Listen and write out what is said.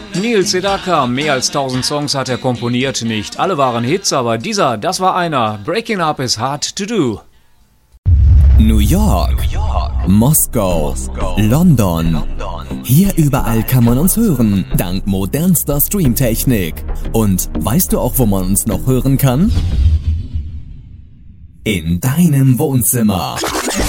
Neil Sedaka, mehr als 1000 Songs hat er komponiert. Nicht alle waren Hits, aber dieser, das war einer. Breaking Up is hard to do. New York, Moskau, London. Hier überall kann man uns hören, dank modernster Streamtechnik. Und weißt du auch, wo man uns noch hören kann? In deinem Wohnzimmer.